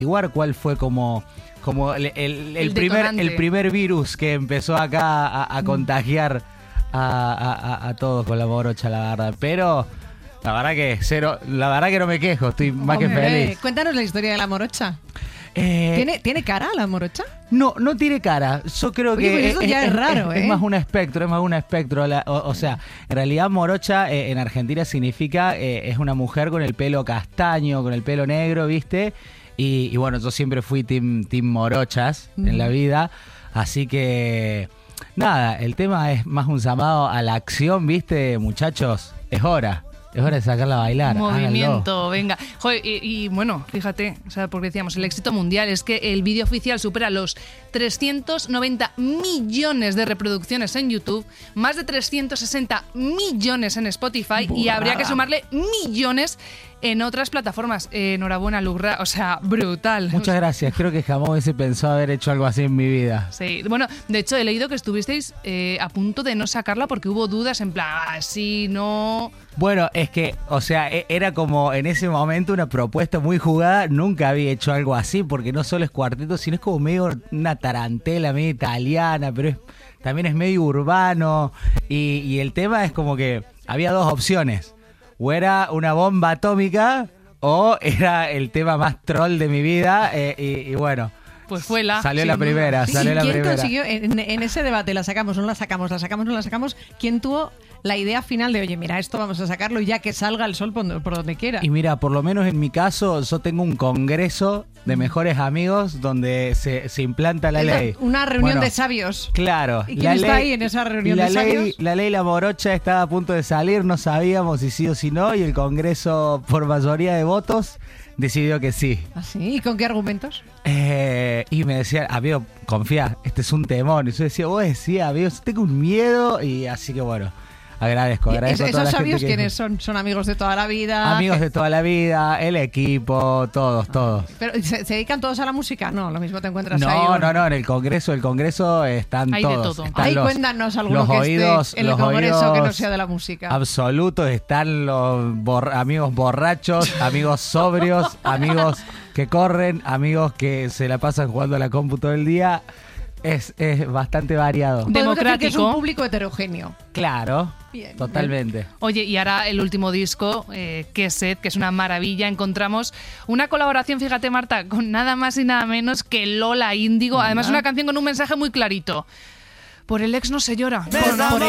averiguar cuál fue como el primer virus que empezó acá a contagiar a todos con la morocha, la verdad. Pero la verdad que no me quejo, estoy más que feliz. Cuéntanos la historia de la morocha. ¿Tiene cara la morocha? No tiene cara. Yo creo que pues eso ya es raro, es más un espectro, o sea, en realidad morocha en Argentina significa es una mujer con el pelo castaño, con el pelo negro, ¿viste? Y bueno, yo siempre fui team morochas en la vida, así que nada, el tema es más un llamado a la acción, ¿viste? Muchachos, es hora de sacarla a bailar. Movimiento, háganlo. venga. Joder, y bueno, fíjate, o sea, porque decíamos, el éxito mundial es que el vídeo oficial supera los 390 millones de reproducciones en YouTube, más de 360 millones en Spotify y habría que sumarle millones en otras plataformas. Enhorabuena, Lugra, o sea, brutal. Muchas gracias, creo que jamás hubiese pensado haber hecho algo así en mi vida. Sí, bueno, de hecho he leído que estuvisteis a punto de no sacarla porque hubo dudas en plan, así no... Bueno, es que, o sea, era como en ese momento una propuesta muy jugada. Nunca había hecho algo así, porque no solo es cuarteto, sino es como medio una tarantela, medio italiana, pero también es medio urbano. Y el tema es como que había dos opciones. O era una bomba atómica, o era el tema más troll de mi vida. Y bueno... Pues fue Salió la primera, ¿Quién consiguió en ese debate? ¿La sacamos, no la sacamos? ¿Quién tuvo la idea final de, oye, mira, esto vamos a sacarlo y ya que salga el sol por donde quiera? Y mira, por lo menos en mi caso, yo tengo un congreso de mejores amigos donde se implanta la ley. Una reunión de sabios. Claro. ¿Y quién está ahí en esa reunión de sabios? La ley La Morocha estaba a punto de salir, no sabíamos si sí o si no, y el congreso, por mayoría de votos, decidió que sí. ¿Ah, sí? ¿Y con qué argumentos? Y me decía, amigo, confía, este es un temor. Y yo decía, vos decías, amigo, yo tengo un miedo. Y así que bueno, agradezco a toda la gente. ¿Esos sabios quiénes son? ¿Son amigos de toda la vida? Amigos de toda la vida, el equipo, todos. ¿Pero se dedican todos a la música? No, lo mismo te encuentras ahí. No, en el congreso están hay todos. De todo. Ahí cuéntanos alguno que esté en el congreso que no sea de la música. Absolutos, están los amigos borrachos, amigos sobrios, amigos que corren, amigos que se la pasan jugando a la compu todo el día. Es bastante variado. Democrático. Que es un público heterogéneo. Claro, bien, totalmente. Bien. Oye, y ahora el último disco, Queset, que es una maravilla. Encontramos una colaboración, fíjate, Marta, con nada más y nada menos que Lola Índigo. Además, una canción con un mensaje muy clarito. Por el ex no se llora. Por